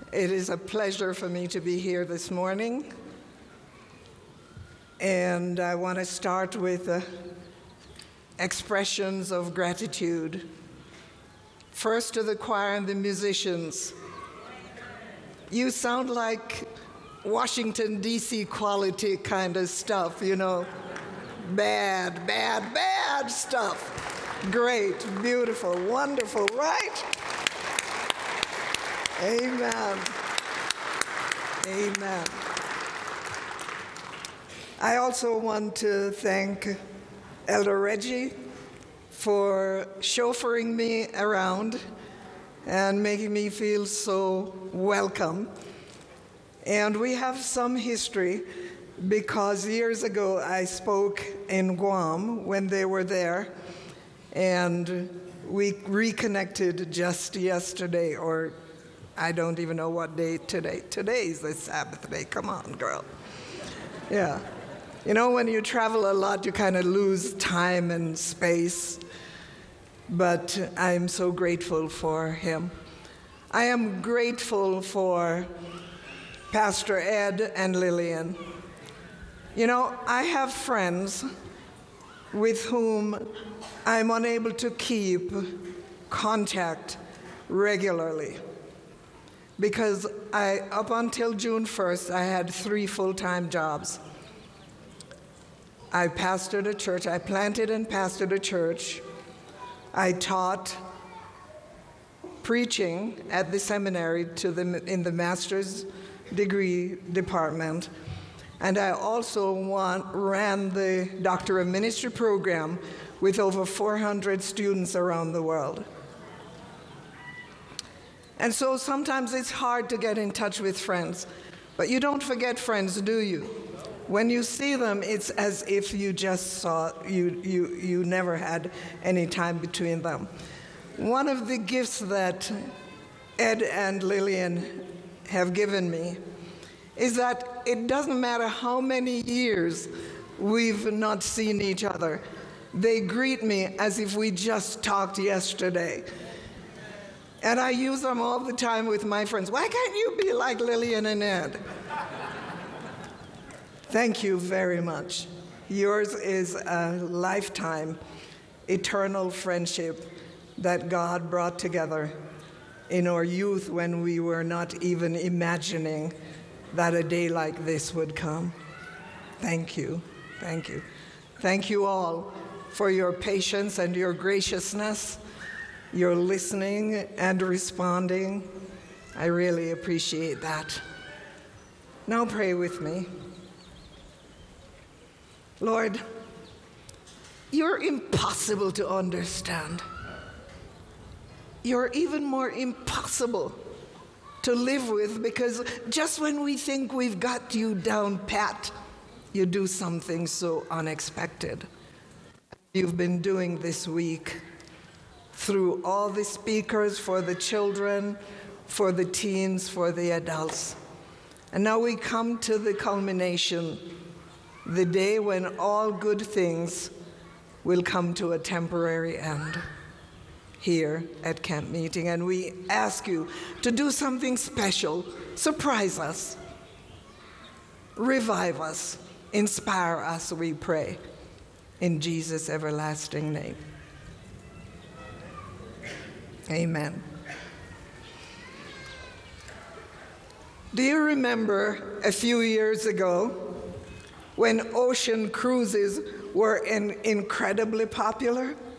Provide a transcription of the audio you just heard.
It is a pleasure for me to be here this morning. And I want to start with expressions of gratitude. First to the choir and the musicians. You sound like Washington, D.C. quality kind of stuff, you know. Bad, bad, bad stuff. Great, beautiful, wonderful, right? Amen. Amen. I also want to thank Elder Reggie for chauffeuring me around and making me feel so welcome. And we have some history because years ago I spoke in Guam when they were there, and we reconnected just yesterday, or I don't even know what day today. Today's the Sabbath day. Come on, girl. Yeah. You know, when you travel a lot, you kind of lose time and space. But I'm so grateful for him. I am grateful for Pastor Ed and Lillian. You know, I have friends with whom I'm unable to keep contact regularly. Because up until June 1st, I had 3 full-time jobs. I pastored a church. I planted and pastored a church. I taught preaching at the seminary in the master's degree department. And I also ran the Doctor of Ministry program with over 400 students around the world. And so sometimes it's hard to get in touch with friends, but you don't forget friends, do you? When you see them, it's as if you just you never had any time between them. One of the gifts that Ed and Lillian have given me is that it doesn't matter how many years we've not seen each other. They greet me as if we just talked yesterday. And I use them all the time with my friends. Why can't you be like Lillian and Ed? Thank you very much. Yours is a lifetime, eternal friendship that God brought together in our youth when we were not even imagining that a day like this would come. Thank you. Thank you. Thank you all for your patience and your graciousness, your listening and responding. I really appreciate that. Now pray with me. Lord, you're impossible to understand. You're even more impossible to live with, because just when we think we've got you down pat, you do something so unexpected. You've been doing this week through all the speakers, for the children, for the teens, for the adults. And now we come to the culmination, the day when all good things will come to a temporary end here at Camp Meeting. And we ask you to do something special, surprise us, revive us, inspire us, we pray, in Jesus' everlasting name. Amen. Do you remember a few years ago when ocean cruises were incredibly popular?